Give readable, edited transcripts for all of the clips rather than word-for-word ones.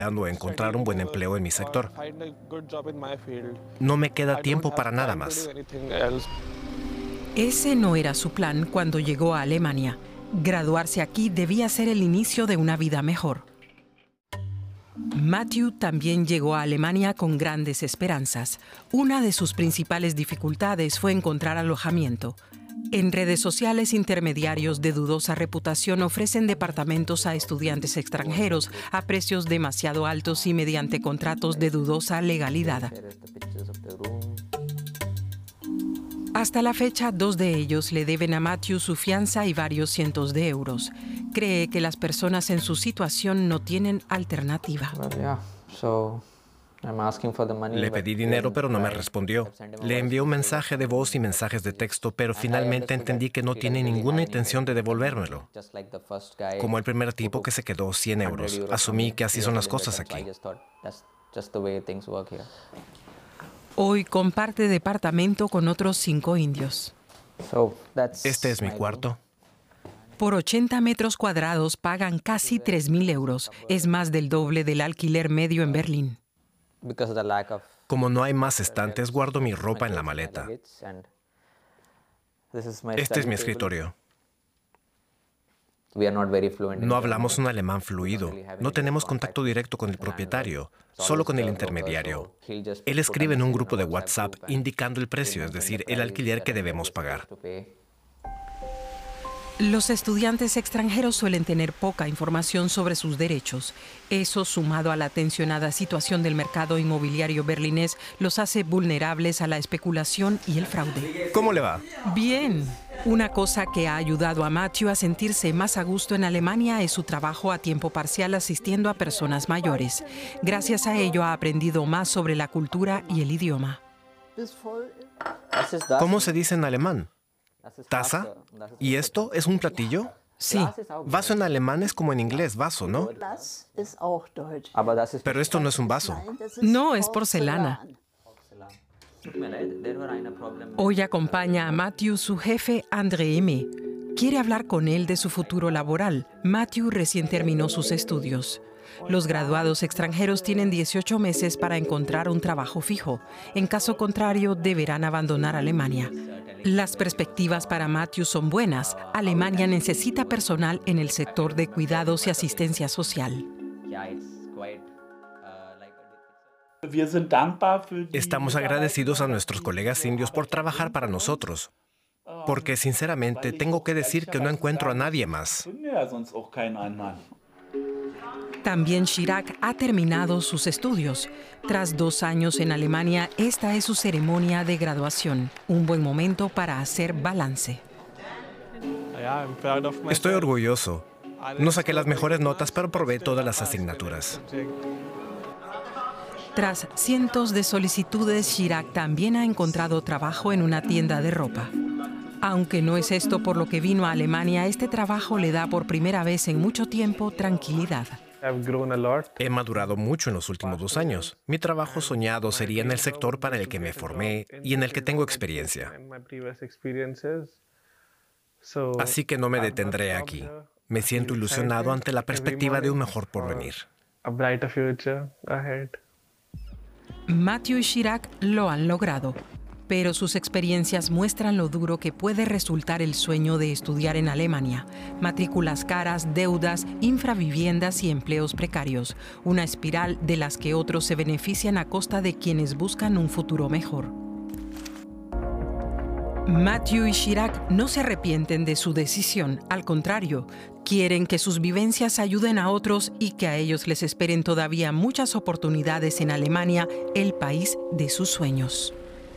encontrar un buen empleo en mi sector. No me queda tiempo para nada más. Ese no era su plan cuando llegó a Alemania. Graduarse aquí debía ser el inicio de una vida mejor. Matthew también llegó a Alemania con grandes esperanzas. Una de sus principales dificultades fue encontrar alojamiento. En redes sociales, intermediarios de dudosa reputación ofrecen departamentos a estudiantes extranjeros a precios demasiado altos y mediante contratos de dudosa legalidad. Hasta la fecha, 2 de ellos le deben a Matthew su fianza y varios cientos de euros. Cree que las personas en su situación no tienen alternativa. Le pedí dinero, pero no me respondió. Le envié un mensaje de voz y mensajes de texto, pero finalmente entendí que no tiene ninguna intención de devolvérmelo. Como el primer tipo que se quedó 100 euros. Asumí que así son las cosas aquí. Hoy comparte departamento con otros 5 indios. Este es mi cuarto. Por 80 metros cuadrados pagan casi 3.000 euros. Es más del doble del alquiler medio en Berlín. Como no hay más estantes, guardo mi ropa en la maleta. Este es mi escritorio. No hablamos un alemán fluido. No tenemos contacto directo con el propietario, solo con el intermediario. Él escribe en un grupo de WhatsApp indicando el precio, es decir, el alquiler que debemos pagar. Los estudiantes extranjeros suelen tener poca información sobre sus derechos. Eso, sumado a la tensionada situación del mercado inmobiliario berlinés, los hace vulnerables a la especulación y el fraude. ¿Cómo le va? Bien. Una cosa que ha ayudado a Matthew a sentirse más a gusto en Alemania es su trabajo a tiempo parcial asistiendo a personas mayores. Gracias a ello ha aprendido más sobre la cultura y el idioma. ¿Cómo se dice en alemán? ¿Taza? ¿Y esto es un platillo? Sí. Vaso en alemán es como en inglés, vaso, ¿no? Pero esto no es un vaso. No, es porcelana. Hoy acompaña a Matthew su jefe, André M. Quiere hablar con él de su futuro laboral. Matthew recién terminó sus estudios. Los graduados extranjeros tienen 18 meses para encontrar un trabajo fijo. En caso contrario, deberán abandonar Alemania. Las perspectivas para Matthew son buenas. Alemania necesita personal en el sector de cuidados y asistencia social. Estamos agradecidos a nuestros colegas indios por trabajar para nosotros, porque sinceramente tengo que decir que no encuentro a nadie más. También Chirac ha terminado sus estudios. Tras 2 años en Alemania, esta es su ceremonia de graduación. Un buen momento para hacer balance. Estoy orgulloso. No saqué las mejores notas, pero probé todas las asignaturas. Tras cientos de solicitudes, Chirac también ha encontrado trabajo en una tienda de ropa. Aunque no es esto por lo que vino a Alemania, este trabajo le da por primera vez en mucho tiempo tranquilidad. He madurado mucho en los últimos 2 años. Mi trabajo soñado sería en el sector para el que me formé y en el que tengo experiencia. Así que no me detendré aquí. Me siento ilusionado ante la perspectiva de un mejor porvenir. Matthew y Chirac lo han logrado, pero sus experiencias muestran lo duro que puede resultar el sueño de estudiar en Alemania. Matrículas caras, deudas, infraviviendas y empleos precarios. Una espiral de las que otros se benefician a costa de quienes buscan un futuro mejor. Matthew y Chirac no se arrepienten de su decisión. Al contrario, quieren que sus vivencias ayuden a otros y que a ellos les esperen todavía muchas oportunidades en Alemania, el país de sus sueños.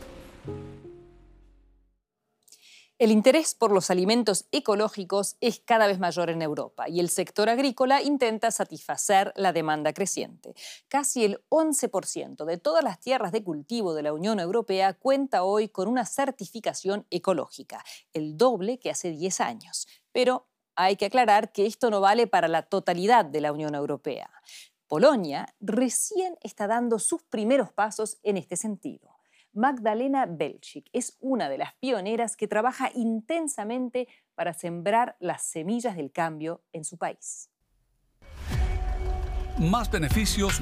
El interés por los alimentos ecológicos es cada vez mayor en Europa y el sector agrícola intenta satisfacer la demanda creciente. Casi el 11% de todas las tierras de cultivo de la Unión Europea cuenta hoy con una certificación ecológica, el doble que hace 10 años. Pero hay que aclarar que esto no vale para la totalidad de la Unión Europea. Polonia recién está dando sus primeros pasos en este sentido. Magdalena Belchik es una de las pioneras que trabaja intensamente para sembrar las semillas del cambio en su país. Más beneficios,